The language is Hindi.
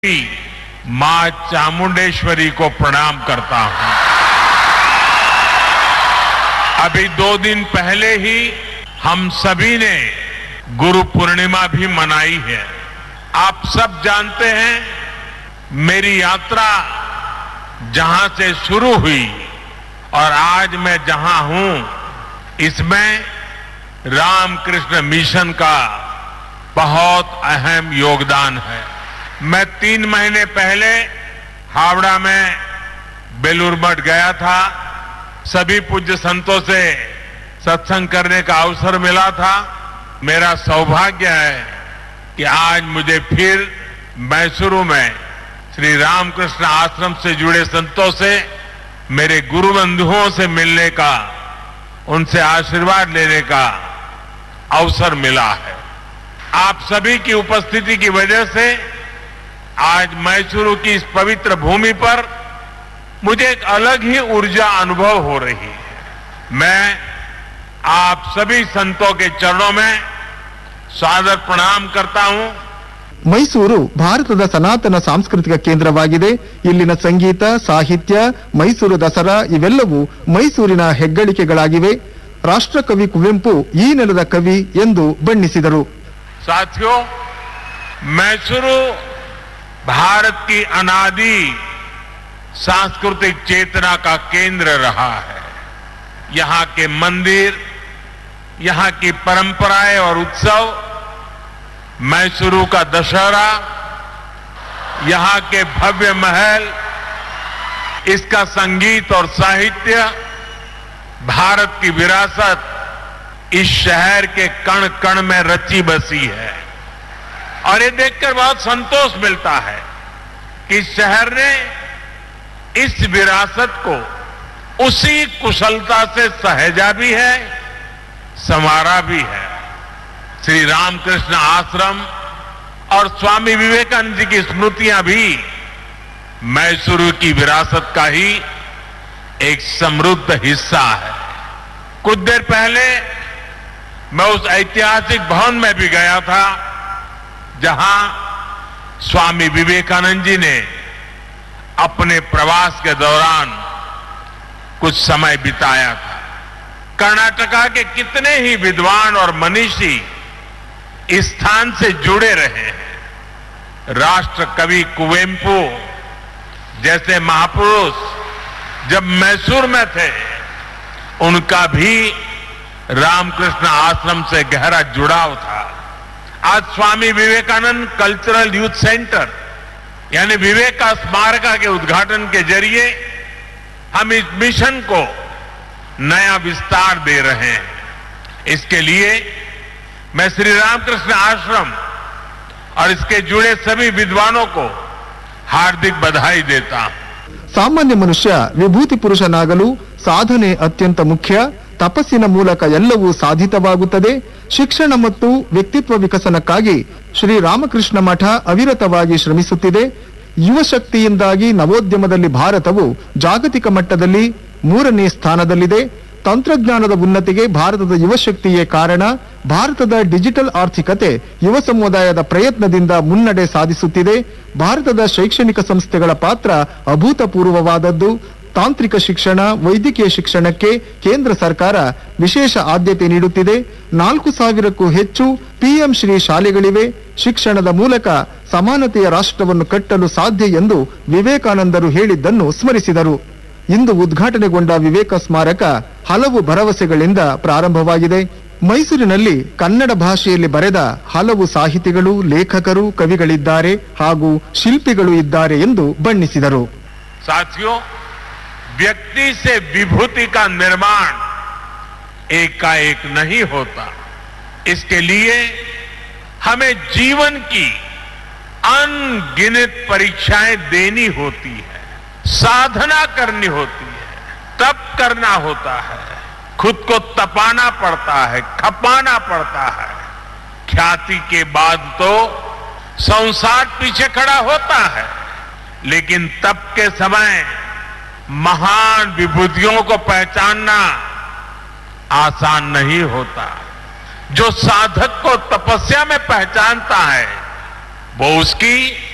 मां चामुंडेश्वरी को प्रणाम करता हूं। अभी 2 दिन पहले ही हम सभी ने गुरु पूर्णिमा भी मनाई है। आप सब जानते हैं मेरी यात्रा जहां से शुरू हुई और आज मैं जहां हूं इसमें रामकृष्ण मिशन का बहुत अहम योगदान है। मैं 3 महीने पहले हावड़ा में बेलूर मठ गया था। सभी पूज्य संतों से सत्संग करने का अवसर मिला था। मेरा सौभाग्य है कि आज मुझे फिर मैसूरू में श्री रामकृष्ण आश्रम से जुड़े संतों से, मेरे गुरु बंधुओं से मिलने का, उनसे आशीर्वाद लेने का अवसर मिला है। आप सभी की उपस्थिति की वजह से आज मैसूरू की इस पवित्र भूमि पर मुझे एक अलग ही ऊर्जा अनुभव हो रही है। मैं आप सभी संतों के चरणों में सादर प्रणाम करता हूं। ಮೈಸೂರು ಭಾರತದ ಸನಾತನ ಸಾಂಸ್ಕೃತಿಕ ಕೇಂದ್ರವಾಗಿದೆ. ಇಲ್ಲಿನ ಸಂಗೀತ, ಸಾಹಿತ್ಯ, ಮೈಸೂರು ದಸರಾ ಇವೆಲ್ಲವೂ ಮೈಸೂರಿನ ಹೆಗ್ಗಳಿಕೆಗಳಾಗಿವೆ. ರಾಷ್ಟ್ರಕವಿ ಕುವೆಂಪು ಈ ನೆಲದ ಕವಿ ಎಂದು ಬಣ್ಣಿಸಿದರು. साथियों, मैसूरू भारत की अनादि सांस्कृतिक चेतना का केंद्र रहा है। यहां के मंदिर, यहां की परंपराएं और उत्सव, मैसूरू का दशहरा, यहां के भव्य महल, इसका संगीत और साहित्य, भारत की विरासत इस शहर के कण कण में रची बसी है। और ये देखकर बहुत संतोष मिलता है कि इस शहर ने इस विरासत को उसी कुशलता से सहेजा भी है, संवारा भी है। श्री रामकृष्ण आश्रम और स्वामी विवेकानंद जी की स्मृतियां भी मैसूरू की विरासत का ही एक समृद्ध हिस्सा है। कुछ देर पहले मैं उस ऐतिहासिक भवन में भी गया था जहां स्वामी विवेकानंद जी ने अपने प्रवास के दौरान कुछ समय बिताया था। कर्नाटका के कितने ही विद्वान और मनीषी इस स्थान से जुड़े रहे हैं। राष्ट्र कवि कुवेंपु जैसे महापुरुष जब मैसूर में थे, उनका भी रामकृष्ण आश्रम से गहरा जुड़ाव था। आज Swami Vivekananda cultural youth centre यानी विवेका स्मारका के उद्घाटन के जरिए हम इस मिशन को नया विस्तार दे रहे हैं। इसके लिए मैं श्री रामकृष्ण आश्रम और इसके जुड़े सभी विद्वानों को हार्दिक बधाई देता हूं। ಸಾಮಾನ್ಯ ಮನುಷ್ಯ ವಿಭೂತಿ ಪುರುಷನಾಗಲು ಸಾಧನೆ ಅತ್ಯಂತ ಮುಖ್ಯ. ತಪಸ್ಸಿನ ಮೂಲಕ ಎಲ್ಲವೂ ಸಾಧಿತವಾಗುತ್ತದೆ. ಶಿಕ್ಷಣ ಮತ್ತು ವ್ಯಕ್ತಿತ್ವ ವಿಕಸನಕ್ಕಾಗಿ ಶ್ರೀ ರಾಮಕೃಷ್ಣ ಮಠ ಅವಿರತವಾಗಿ ಶ್ರಮಿಸುತ್ತಿದೆ. ಯುವ ಶಕ್ತಿಯಿಂದಾಗಿ ನವೋದ್ಯಮದಲ್ಲಿ ಭಾರತವು ಜಾಗತಿಕ ಮಟ್ಟದಲ್ಲಿ 3ನೇ ಸ್ಥಾನದಲ್ಲಿದೆ. ತಂತ್ರಜ್ಞಾನದ ಉನ್ನತಿಗೆ ಭಾರತದ ಯುವ ಶಕ್ತಿಯೇ ಕಾರಣ. ಭಾರತದ ಡಿಜಿಟಲ್ ಆರ್ಥಿಕತೆ ಯುವ ಸಮುದಾಯದ ಪ್ರಯತ್ನದಿಂದ ಮುನ್ನಡೆ ಸಾಧಿಸುತ್ತಿದೆ. ಭಾರತದ ಶೈಕ್ಷಣಿಕ ಸಂಸ್ಥೆಗಳ ಪಾತ್ರ ಅಭೂತಪೂರ್ವವಾದದ್ದು. ತಾಂತ್ರಿಕ ಶಿಕ್ಷಣ, ವೈದ್ಯಕೀಯ ಶಿಕ್ಷಣಕ್ಕೆ ಕೇಂದ್ರ ಸರ್ಕಾರ ವಿಶೇಷ ಆದ್ಯತೆ ನೀಡುತ್ತಿದೆ. 4000ಕ್ಕೂ ಹೆಚ್ಚು ಪಿಎಂ ಶ್ರೀ ಶಾಲೆಗಳಿವೆ. ಶಿಕ್ಷಣದ ಮೂಲಕ ಸಮಾನತೆಯ ರಾಷ್ಟ್ರವನ್ನು ಕಟ್ಟಲು ಸಾಧ್ಯ ಎಂದು ವಿವೇಕಾನಂದರು ಹೇಳಿದ್ದನ್ನು ಸ್ಮರಿಸಿದರು. ಇಂದು ಉದ್ಘಾಟನೆಗೊಂಡ ವಿವೇಕ ಸ್ಮಾರಕ ಹಲವು ಭರವಸೆಗಳಿಂದ ಪ್ರಾರಂಭವಾಗಿದೆ. ಮೈಸೂರಿನಲ್ಲಿ ಕನ್ನಡ ಭಾಷೆಯಲ್ಲಿ ಬರೆದ ಹಲವು ಸಾಹಿತಿಗಳು, ಲೇಖಕರು, ಕವಿಗಳಿದ್ದಾರೆ ಹಾಗೂ ಶಿಲ್ಪಿಗಳು ಇದ್ದಾರೆ ಎಂದು ಬಣ್ಣಿಸಿದರು. साथियों, व्यक्ति से विभूति का निर्माण एकाएक नहीं होता। इसके लिए हमें जीवन की अनगिनत परीक्षाएं देनी होती है, साधना करनी होती है, तप करना होता है, खुद को तपाना पड़ता है, खपाना पड़ता है। ख्याति के बाद तो संसार पीछे खड़ा होता है, लेकिन तप के समय महान विभूतियों को पहचानना आसान नहीं होता। जो साधक को तपस्या में पहचानता है वो उसकी